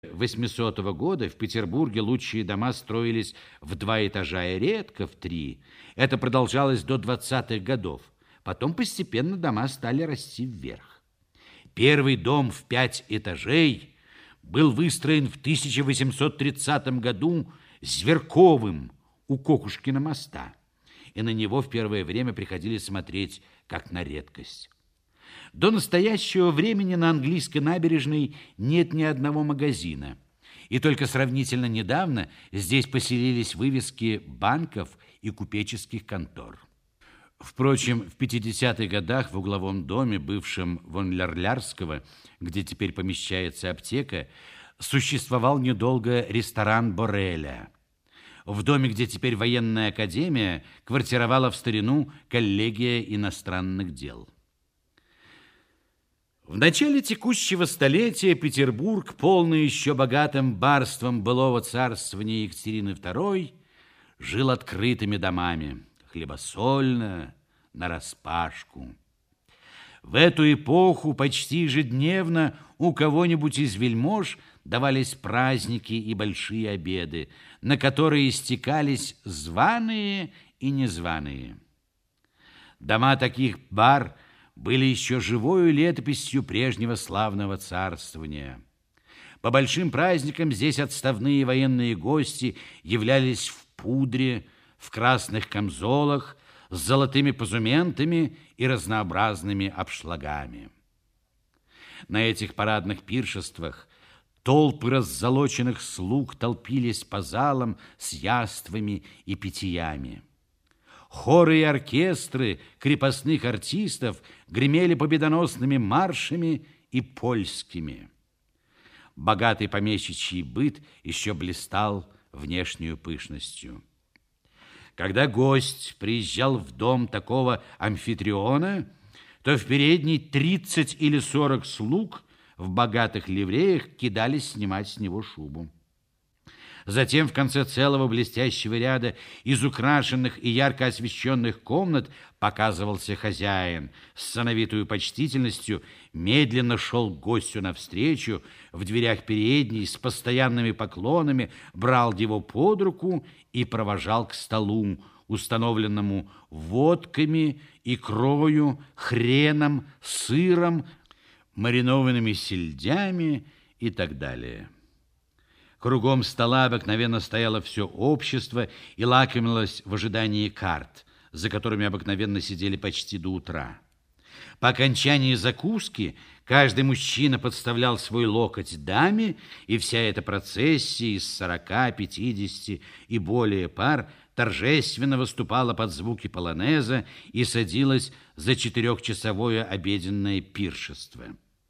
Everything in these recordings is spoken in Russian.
800 года в Петербурге лучшие дома строились в 2 этажа и редко в 3. Это продолжалось до 20-х годов. Потом постепенно дома стали расти вверх. Первый дом в 5 этажей был выстроен в 1830 году Зверковым у Кокушкина моста, и на него в первое время приходили смотреть как на редкость. До настоящего времени на английской набережной нет ни одного магазина, и только сравнительно недавно здесь поселились вывески банков и купеческих контор. Впрочем, в 50-х годах в угловом доме, бывшем Вонлярлярского, где теперь помещается аптека, существовал недолго ресторан Бореля. В доме, где теперь военная академия, квартировала в старину коллегия иностранных дел. В начале текущего столетия Петербург, полный еще богатым барством былого царствования Екатерины II, жил открытыми домами, хлебосольно, нараспашку. В эту эпоху почти ежедневно у кого-нибудь из вельмож давались праздники и большие обеды, на которые стекались званые и незваные. Дома таких бар были еще живою летописью прежнего славного царствования. По большим праздникам здесь отставные военные гости являлись в пудре, в красных камзолах, с золотыми позументами и разнообразными обшлагами. На этих парадных пиршествах толпы раззолоченных слуг толпились по залам с яствами и питьями. Хоры и оркестры крепостных артистов гремели победоносными маршами и польскими. Богатый помещичий быт еще блистал внешнюю пышностью. Когда гость приезжал в дом такого амфитриона, то в передней 30 или 40 слуг в богатых ливреях кидались снимать с него шубу. Затем в конце целого блестящего ряда из украшенных и ярко освещенных комнат показывался хозяин. С сановитою почтительностью медленно шел к гостю навстречу, в дверях передней с постоянными поклонами брал его под руку и провожал к столу, установленному водками, икрою, хреном, сыром, маринованными сельдями и так далее. Кругом стола обыкновенно стояло все общество и лакомилось в ожидании карт, за которыми обыкновенно сидели почти до утра. По окончании закуски каждый мужчина подставлял свой локоть даме, и вся эта процессия из 40, 50 и более пар торжественно выступала под звуки полонеза и садилась за 4-часовое обеденное пиршество.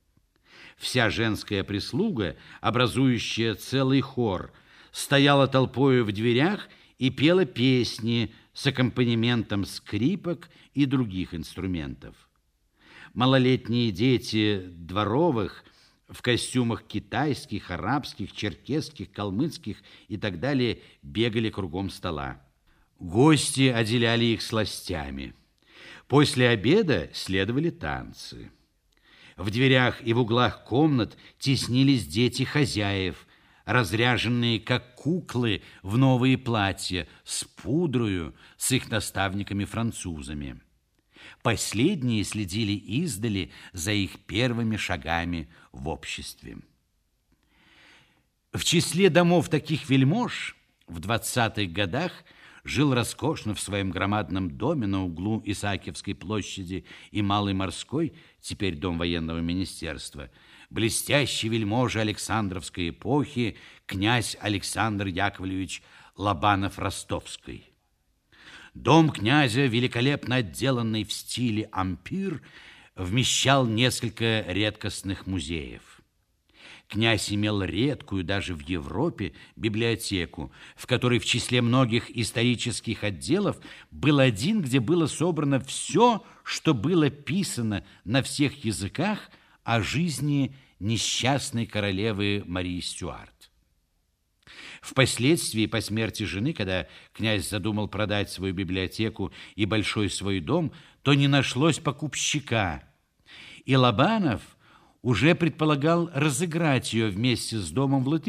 Вся женская прислуга, образующая целый хор, стояла толпою в дверях и пела песни с аккомпанементом скрипок и других инструментов. Малолетние дети дворовых в костюмах китайских, арабских, черкесских, калмыцких и так далее бегали кругом стола. Гости отделяли их сластями. После обеда следовали танцы. В дверях и в углах комнат теснились дети хозяев, разряженные, как куклы, в новые платья, с пудрою, с их наставниками-французами. Последние следили издали за их первыми шагами в обществе. В числе домов таких вельмож в 20-х годах жил роскошно в своем громадном доме на углу Исаакиевской площади и Малой Морской, теперь дом военного министерства, блестящий вельможа Александровской эпохи князь Александр Яковлевич Лобанов-Ростовский. Дом князя, великолепно отделанный в стиле ампир, вмещал несколько редкостных музеев. Князь имел редкую даже в Европе библиотеку, в которой в числе многих исторических отделов был один, где было собрано все, что было писано на всех языках о жизни несчастной королевы Марии Стюарт. Впоследствии, по смерти жены, когда князь задумал продать свою библиотеку и большой свой дом, то не нашлось покупщика, и Лобанов уже предполагал разыграть ее вместе с домом в Латыни.